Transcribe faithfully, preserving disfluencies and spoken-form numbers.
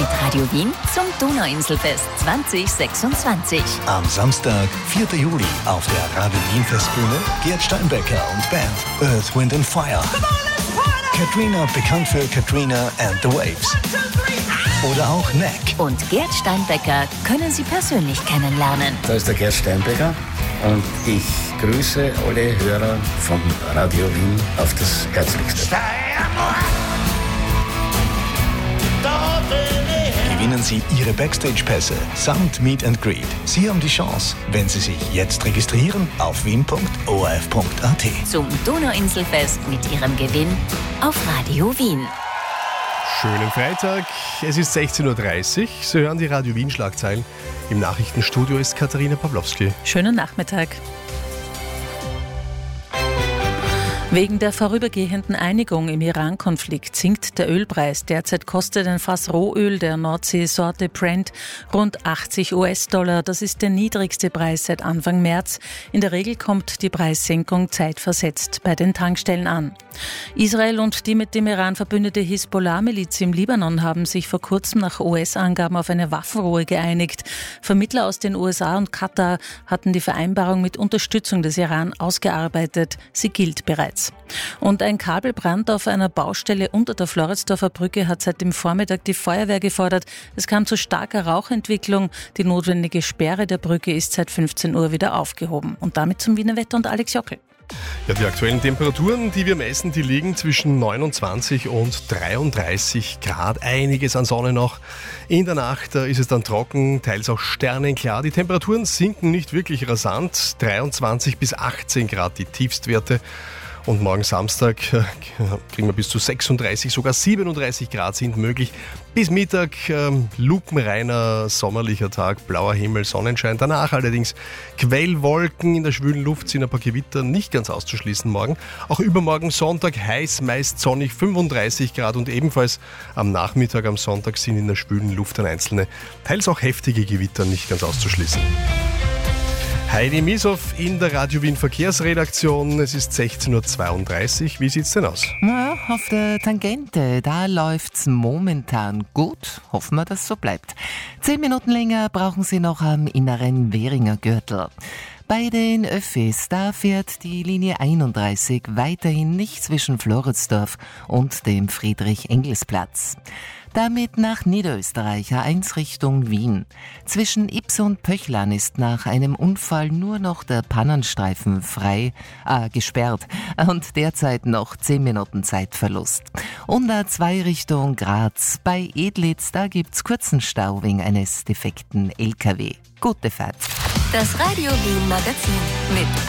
Radio Wien zum Donauinselfest zwanzig sechsundzwanzig. Am Samstag, vierten Juli, auf der Radio Wien Festbühne Gerd Steinbecker und Band Earth, Wind and Fire. Katrina, bekannt für Katrina and the Waves. Oder auch Neck. Und Gerd Steinbecker können Sie persönlich kennenlernen. Da ist der Gerd Steinbecker und ich grüße alle Hörer von Radio Wien auf das Herzlichste. Gewinnen Sie Ihre Backstage-Pässe samt Meet and Greet. Sie haben die Chance, wenn Sie sich jetzt registrieren auf wien punkt o r f punkt a t. Zum Donauinselfest mit Ihrem Gewinn auf Radio Wien. Schönen Freitag, es ist sechzehn Uhr dreißig. Sie hören die Radio Wien Schlagzeilen. Im Nachrichtenstudio ist Katharina Pawlowski. Schönen Nachmittag. Wegen der vorübergehenden Einigung im Iran-Konflikt sinkt der Ölpreis. Derzeit kostet ein Fass Rohöl der Nordsee-Sorte Brent rund achtzig US-Dollar. Das ist der niedrigste Preis seit Anfang März. In der Regel kommt die Preissenkung zeitversetzt bei den Tankstellen an. Israel und die mit dem Iran verbündete Hisbollah-Miliz im Libanon haben sich vor kurzem nach U S-Angaben auf eine Waffenruhe geeinigt. Vermittler aus den U S A und Katar hatten die Vereinbarung mit Unterstützung des Iran ausgearbeitet. Sie gilt bereits. Und ein Kabelbrand auf einer Baustelle unter der Floridsdorfer Brücke hat seit dem Vormittag die Feuerwehr gefordert. Es kam zu starker Rauchentwicklung. Die notwendige Sperre der Brücke ist seit fünfzehn Uhr wieder aufgehoben. Und damit zum Wiener Wetter und Alex Jockel. Ja, die aktuellen Temperaturen, die wir messen, die liegen zwischen neunundzwanzig und dreiunddreißig Grad. Einiges an Sonne noch. In der Nacht ist es dann trocken, teils auch sternenklar. Die Temperaturen sinken nicht wirklich rasant. dreiundzwanzig bis achtzehn Grad die Tiefstwerte. Und morgen Samstag äh, kriegen wir bis zu sechsunddreißig, sogar siebenunddreißig Grad sind möglich. Bis Mittag äh, lupenreiner sommerlicher Tag, blauer Himmel, Sonnenschein. Danach allerdings Quellwolken, in der schwülen Luft sind ein paar Gewitter nicht ganz auszuschließen morgen. Auch übermorgen Sonntag heiß, meist sonnig, fünfunddreißig Grad und ebenfalls am Nachmittag am Sonntag sind in der schwülen Luft dann einzelne, teils auch heftige Gewitter nicht ganz auszuschließen. Heidi Misow in der Radio Wien Verkehrsredaktion. Es ist sechzehn Uhr zweiunddreißig. Wie sieht's denn aus? Na, auf der Tangente, da läuft's momentan gut. Hoffen wir, dass es so bleibt. Zehn Minuten länger brauchen Sie noch am inneren Währinger Gürtel. Bei den Öffis, da fährt die Linie einunddreißig weiterhin nicht zwischen Floridsdorf und dem Friedrich-Engels-Platz. Damit nach Niederösterreich A eins Richtung Wien. Zwischen Ips und Pöchlern ist nach einem Unfall nur noch der Pannenstreifen frei, äh, gesperrt und derzeit noch zehn Minuten Zeitverlust. Und A zwei Richtung Graz. Bei Edlitz, da gibt's kurzen Stau wegen eines defekten L K W. Gute Fahrt. Das Radio Wien Magazin mit